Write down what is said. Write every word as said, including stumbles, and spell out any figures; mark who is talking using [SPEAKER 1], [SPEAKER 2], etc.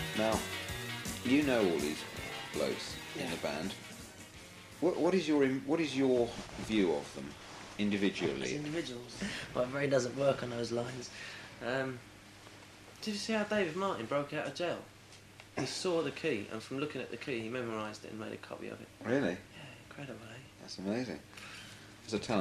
[SPEAKER 1] Now, you know all these blokes
[SPEAKER 2] Yeah.
[SPEAKER 1] in the band. What, what is your im- what is your view of them
[SPEAKER 2] As
[SPEAKER 1] individually?
[SPEAKER 2] individuals. My brain doesn't work on those lines. Um, did you see how David Martin broke out of jail? He saw the key, and from looking at the key, he memorised it and made a copy of it.
[SPEAKER 1] Really?
[SPEAKER 2] Yeah, incredible, eh?
[SPEAKER 1] That's amazing. As a talent.